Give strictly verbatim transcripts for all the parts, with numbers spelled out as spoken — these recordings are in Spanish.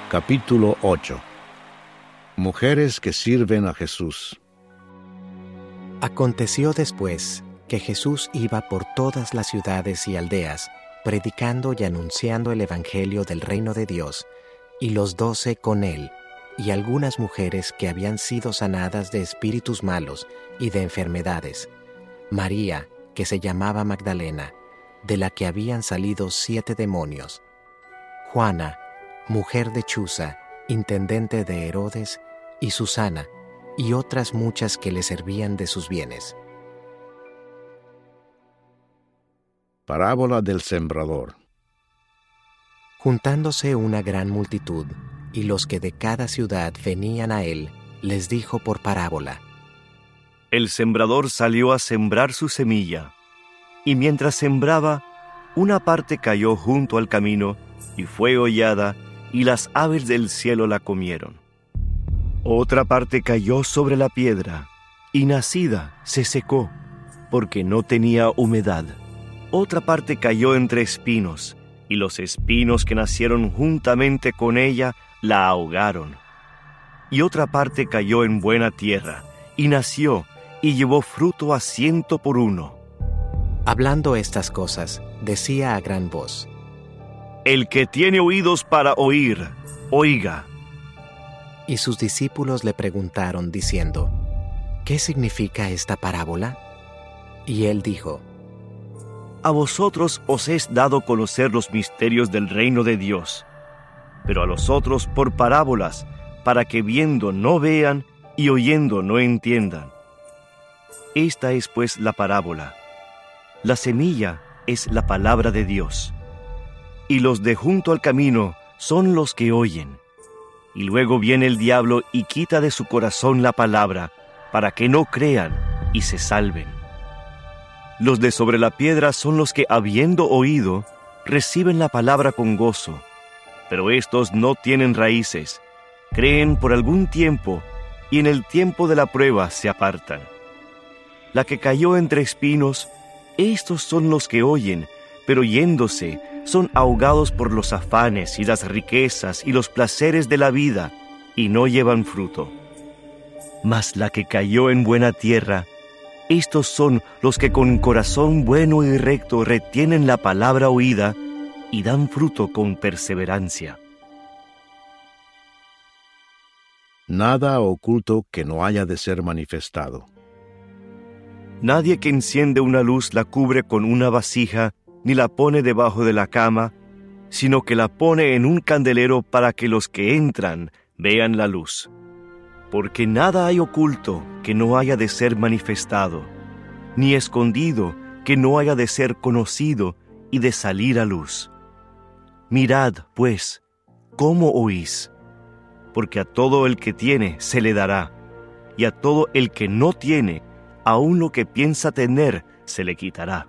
Capítulo ocho. Mujeres que sirven a Jesús. Aconteció después que Jesús iba por todas las ciudades y aldeas, predicando y anunciando el evangelio del reino de Dios, y los doce con él, y algunas mujeres que habían sido sanadas de espíritus malos y de enfermedades. María, que se llamaba Magdalena, de la que habían salido siete demonios. Juana, mujer de Chuza, intendente de Herodes, y Susana, y otras muchas que le servían de sus bienes. Parábola del sembrador. Juntándose una gran multitud, y los que de cada ciudad venían a él, les dijo por parábola: El sembrador salió a sembrar su semilla, y mientras sembraba, una parte cayó junto al camino, y fue hollada, y las aves del cielo la comieron. Otra parte cayó sobre la piedra, y nacida se secó, porque no tenía humedad. Otra parte cayó entre espinos, y los espinos que nacieron juntamente con ella la ahogaron. Y otra parte cayó en buena tierra, y nació, y llevó fruto a ciento por uno. Hablando estas cosas, decía a gran voz: El que tiene oídos para oír, oiga. Y sus discípulos le preguntaron, diciendo: ¿Qué significa esta parábola? Y él dijo: A vosotros os es dado conocer los misterios del reino de Dios, pero a los otros por parábolas, para que viendo no vean y oyendo no entiendan. Esta es pues la parábola. La semilla es la palabra de Dios, y los de junto al camino son los que oyen. Y luego viene el diablo y quita de su corazón la palabra, para que no crean y se salven. Los de sobre la piedra son los que, habiendo oído, reciben la palabra con gozo, pero estos no tienen raíces, creen por algún tiempo, y en el tiempo de la prueba se apartan. La que cayó entre espinos, estos son los que oyen, pero yéndose, son ahogados por los afanes y las riquezas y los placeres de la vida, y no llevan fruto. Mas la que cayó en buena tierra, estos son los que con corazón bueno y recto retienen la palabra oída y dan fruto con perseverancia. Nada oculto que no haya de ser manifestado. Nadie que enciende una luz la cubre con una vasija, ni la pone debajo de la cama, sino que la pone en un candelero para que los que entran vean la luz. Porque nada hay oculto que no haya de ser manifestado, ni escondido que no haya de ser conocido y de salir a luz. Mirad, pues, cómo oís, porque a todo el que tiene se le dará, y a todo el que no tiene, aun lo que piensa tener se le quitará.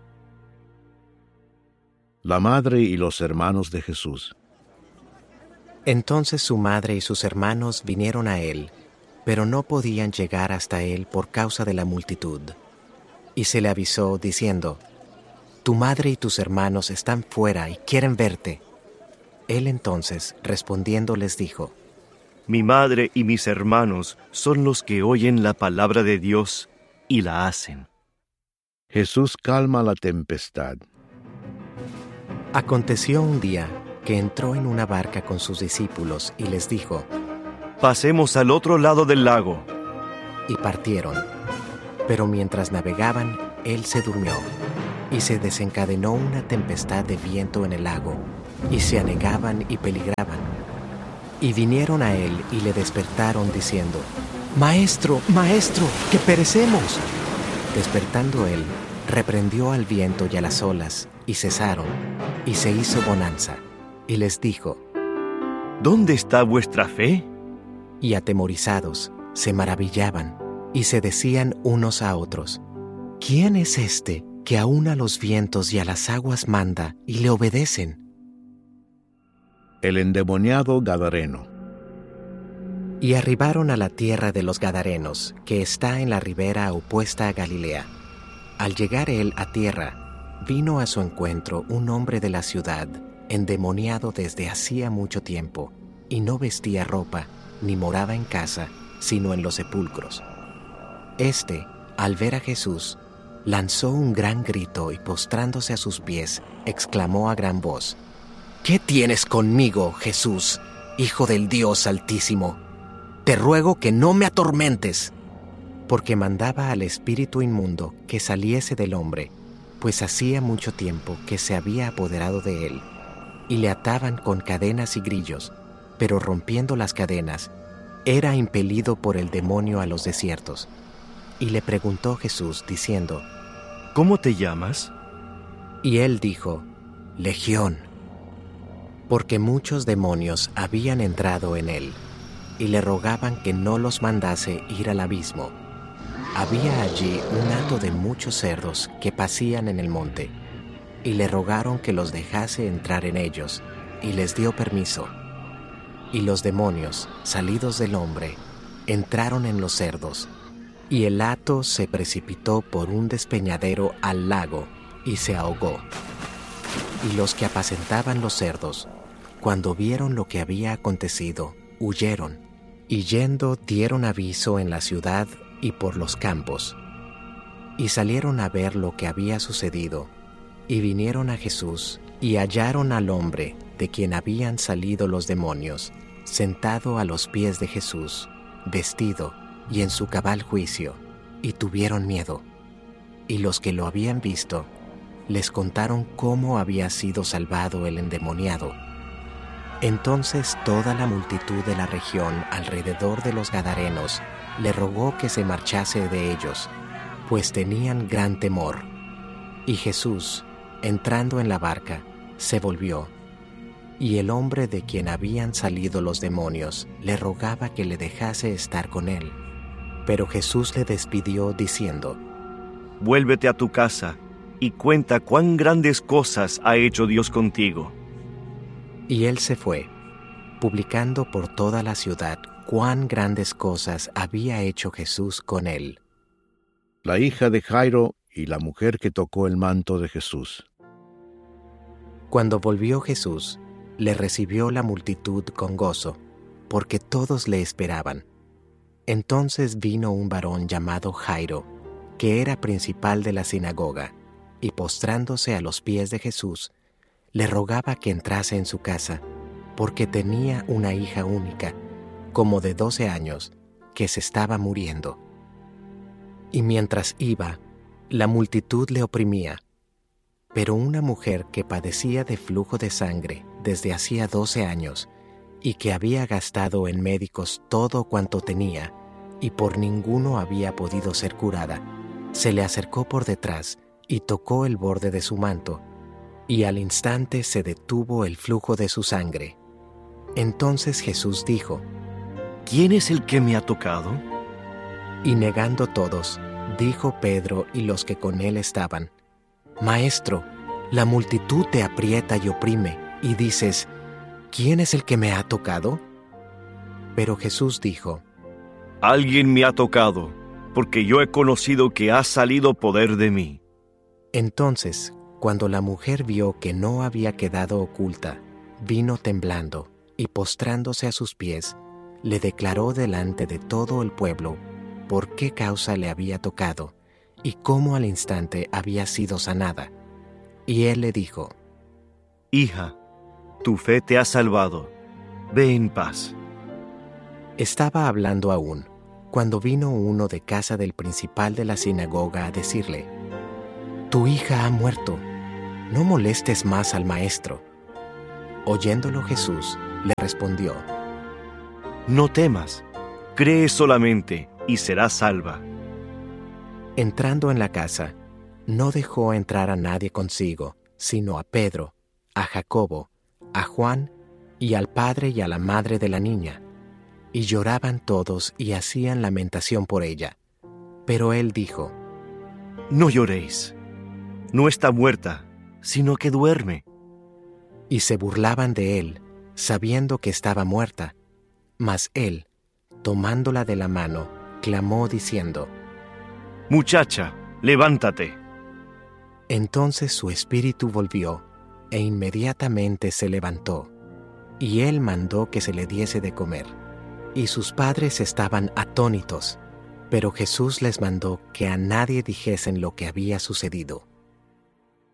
La madre y los hermanos de Jesús. Entonces su madre y sus hermanos vinieron a él, pero no podían llegar hasta él por causa de la multitud. Y se le avisó, diciendo: Tu madre y tus hermanos están fuera y quieren verte. Él entonces, respondiendo, les dijo: Mi madre y mis hermanos son los que oyen la palabra de Dios y la hacen. Jesús calma la tempestad. Aconteció un día que entró en una barca con sus discípulos y les dijo: Pasemos al otro lado del lago. Y partieron. Pero mientras navegaban, él se durmió, y se desencadenó una tempestad de viento en el lago, y se anegaban y peligraban. Y vinieron a él y le despertaron diciendo: Maestro, maestro, que perecemos. Despertando él, reprendió al viento y a las olas, y cesaron, y se hizo bonanza. Y les dijo: ¿Dónde está vuestra fe? Y atemorizados, se maravillaban, y se decían unos a otros: ¿Quién es este que aun a los vientos y a las aguas manda y le obedecen? El endemoniado gadareno. Y arribaron a la tierra de los Gadarenos, que está en la ribera opuesta a Galilea. Al llegar él a tierra, vino a su encuentro un hombre de la ciudad, endemoniado desde hacía mucho tiempo, y no vestía ropa, ni moraba en casa, sino en los sepulcros. Este, al ver a Jesús, lanzó un gran grito y postrándose a sus pies, exclamó a gran voz: «¿Qué tienes conmigo, Jesús, Hijo del Dios Altísimo? Te ruego que no me atormentes». Porque mandaba al espíritu inmundo que saliese del hombre, pues hacía mucho tiempo que se había apoderado de él, y le ataban con cadenas y grillos, pero rompiendo las cadenas, era impelido por el demonio a los desiertos. Y le preguntó Jesús, diciendo: ¿Cómo te llamas? Y él dijo: Legión, porque muchos demonios habían entrado en él, y le rogaban que no los mandase ir al abismo. Había allí un hato de muchos cerdos que pacían en el monte, y le rogaron que los dejase entrar en ellos, y les dio permiso. Y los demonios, salidos del hombre, entraron en los cerdos, y el hato se precipitó por un despeñadero al lago, y se ahogó. Y los que apacentaban los cerdos, cuando vieron lo que había acontecido, huyeron, y yendo dieron aviso en la ciudad y por los campos. Y salieron a ver lo que había sucedido, y vinieron a Jesús, y hallaron al hombre de quien habían salido los demonios, sentado a los pies de Jesús, vestido y en su cabal juicio, y tuvieron miedo. Y los que lo habían visto, les contaron cómo había sido salvado el endemoniado. Entonces toda la multitud de la región alrededor de los Gadarenos le rogó que se marchase de ellos, pues tenían gran temor. Y Jesús, entrando en la barca, se volvió, y el hombre de quien habían salido los demonios le rogaba que le dejase estar con él. Pero Jesús le despidió diciendo: Vuélvete a tu casa y cuenta cuán grandes cosas ha hecho Dios contigo. Y él se fue, publicando por toda la ciudad cuán grandes cosas había hecho Jesús con él. La hija de Jairo y la mujer que tocó el manto de Jesús. Cuando volvió Jesús, le recibió la multitud con gozo, porque todos le esperaban. Entonces vino un varón llamado Jairo, que era principal de la sinagoga, y postrándose a los pies de Jesús, le rogaba que entrase en su casa, porque tenía una hija única, como de doce años, que se estaba muriendo. Y mientras iba, la multitud le oprimía. Pero una mujer que padecía de flujo de sangre desde hacía doce años, y que había gastado en médicos todo cuanto tenía, y por ninguno había podido ser curada, se le acercó por detrás y tocó el borde de su manto, y al instante se detuvo el flujo de su sangre. Entonces Jesús dijo: ¿Quién es el que me ha tocado? Y negando todos, dijo Pedro y los que con él estaban: Maestro, la multitud te aprieta y oprime, y dices: ¿Quién es el que me ha tocado? Pero Jesús dijo: Alguien me ha tocado, porque yo he conocido que ha salido poder de mí. Entonces, cuando la mujer vio que no había quedado oculta, vino temblando, y postrándose a sus pies, le declaró delante de todo el pueblo por qué causa le había tocado, y cómo al instante había sido sanada. Y él le dijo: Hija, tu fe te ha salvado. Ve en paz. Estaba hablando aún, cuando vino uno de casa del principal de la sinagoga a decirle: Tu hija ha muerto, no molestes más al maestro. Oyéndolo Jesús, le respondió: No temas, cree solamente y serás salva. Entrando en la casa, no dejó entrar a nadie consigo, sino a Pedro, a Jacobo, a Juan y al padre y a la madre de la niña. Y lloraban todos y hacían lamentación por ella. Pero él dijo: No lloréis, no está muerta, sino que duerme. Y se burlaban de él, sabiendo que estaba muerta. Mas él, tomándola de la mano, clamó diciendo: Muchacha, levántate. Entonces su espíritu volvió, e inmediatamente se levantó. y él mandó que se le diese de comer. Y sus padres estaban atónitos, pero Jesús les mandó que a nadie dijesen lo que había sucedido.